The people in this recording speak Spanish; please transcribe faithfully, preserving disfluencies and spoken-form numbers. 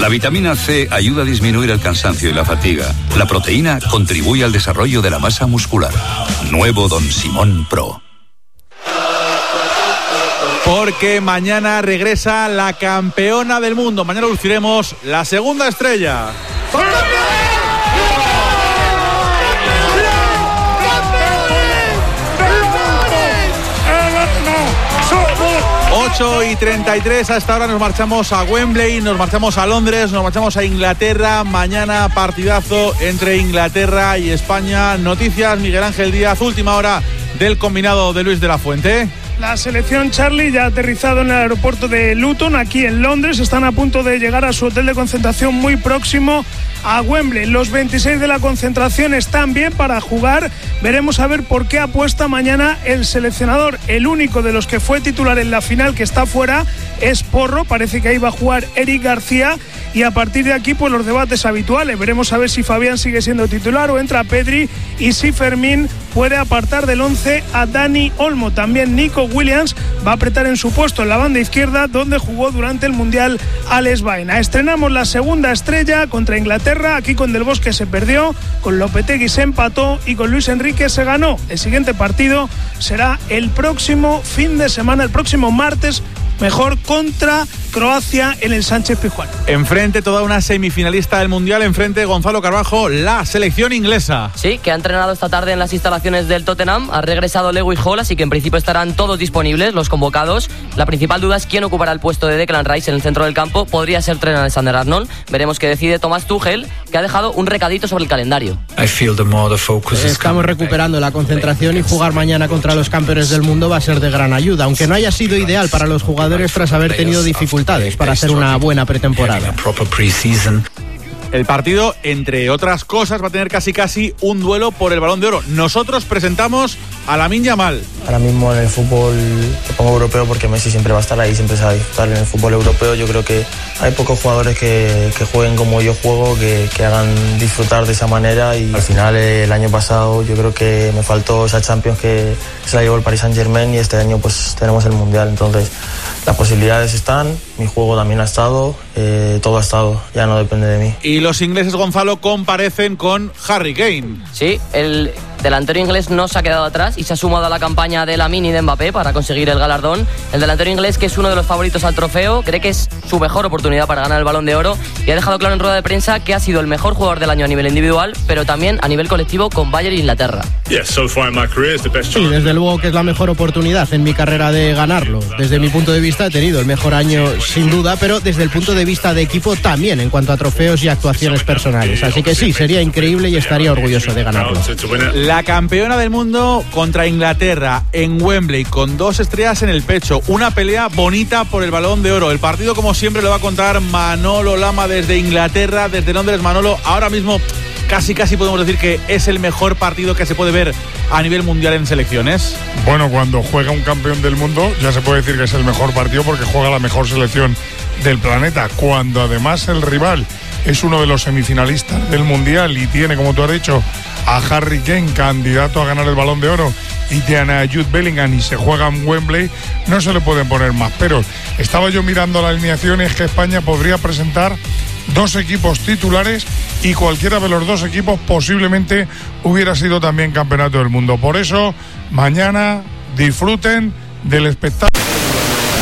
La vitamina C ayuda a disminuir el cansancio y la fatiga. La proteína contribuye al desarrollo de la masa muscular. Nuevo Don Simón Pro. Porque mañana regresa la campeona del mundo. Mañana luciremos la segunda estrella. ocho y treinta y tres, a esta hora nos marchamos a Wembley, nos marchamos a Londres, nos marchamos a Inglaterra. Mañana partidazo entre Inglaterra y España. Noticias, Miguel Ángel Díaz, última hora del combinado de Luis de la Fuente. La selección Charlie ya ha aterrizado en el aeropuerto de Luton, aquí en Londres. Están a punto de llegar a su hotel de concentración muy próximo a Wembley. Los veintiséis de la concentración están bien para jugar. Veremos a ver por qué apuesta mañana el seleccionador. El único de los que fue titular en la final que está fuera es Porro. Parece que ahí va a jugar Eric García. Y a partir de aquí, pues los debates habituales. Veremos a ver si Fabián sigue siendo titular o entra Pedri, y si Fermín puede apartar del once a Dani Olmo. También Nico Williams va a apretar en su puesto en la banda izquierda, donde jugó durante el Mundial Alex Baena. Estrenamos la segunda estrella contra Inglaterra. Aquí con Del Bosque se perdió, con Lopetegui se empató y con Luis Enrique se ganó. El siguiente partido será el próximo fin de semana, el próximo martes, mejor, contra Croacia en el Sánchez Pizjuán. Enfrente toda una semifinalista del Mundial, enfrente Gonzalo Carbajo, la selección inglesa. Sí, que ha entrenado esta tarde en las instalaciones del Tottenham. Ha regresado Lewis Hall, así que en principio estarán todos disponibles, los convocados. La principal duda es quién ocupará el puesto de Declan Rice en el centro del campo. Podría ser Trent Alexander-Arnold. Veremos qué decide Thomas Tuchel, que ha dejado un recadito sobre el calendario. Estamos recuperando la concentración y jugar mañana contra los campeones del mundo va a ser de gran ayuda, aunque no haya sido ideal para los jugadores tras haber tenido dificultades para hacer una buena pretemporada. El partido, entre otras cosas, va a tener casi casi un duelo por el Balón de Oro. Nosotros presentamos a Lamine Yamal. Ahora mismo en el fútbol te pongo europeo porque Messi siempre va a estar ahí, siempre se va a disfrutar en el fútbol europeo. Yo creo que hay pocos jugadores que, que jueguen como yo juego, que, que hagan disfrutar de esa manera, y al final el año pasado yo creo que me faltó esa Champions que se la llevó el Paris Saint-Germain, y este año pues tenemos el Mundial. Entonces las posibilidades están, mi juego también ha estado, eh, todo ha estado, ya no depende de mí. Y los ingleses, Gonzalo, comparecen con Harry Kane. Sí, el delantero inglés no se ha quedado atrás y se ha sumado a la campaña de Lamine y de Mbappé para conseguir el galardón. El delantero inglés, que es uno de los favoritos al trofeo, cree que es su mejor oportunidad para ganar el Balón de Oro, y ha dejado claro en rueda de prensa que ha sido el mejor jugador del año a nivel individual, pero también a nivel colectivo con Bayern e Inglaterra. Sí, desde luego que es la mejor oportunidad en mi carrera de ganarlo. Desde mi punto de vista he tenido el mejor año sin duda, pero desde el punto de vista de equipo también, en cuanto a trofeos y actuaciones personales. Así que sí, sería increíble y estaría orgulloso de ganarlo. La campeona del mundo contra Inglaterra en Wembley, con dos estrellas en el pecho. Una pelea bonita por el Balón de Oro. El partido, como siempre, lo va a contar Manolo Lama desde Inglaterra, desde Londres. Manolo, ahora mismo casi casi podemos decir que es el mejor partido que se puede ver a nivel mundial en selecciones. Bueno, cuando juega un campeón del mundo ya se puede decir que es el mejor partido porque juega la mejor selección del planeta. Cuando además el rival es uno de los semifinalistas del Mundial y tiene, como tú has dicho, a Harry Kane, candidato a ganar el Balón de Oro, y tiene a Jude Bellingham y se juega en Wembley, no se le pueden poner más peros. Estaba yo mirando la alineación y es que España podría presentar dos equipos titulares y cualquiera de los dos equipos posiblemente hubiera sido también campeonato del mundo. Por eso, mañana disfruten del espectáculo.